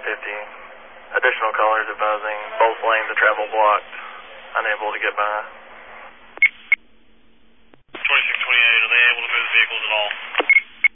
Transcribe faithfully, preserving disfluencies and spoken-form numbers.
fifty. Additional callers advising both lanes of travel blocked, unable to get by.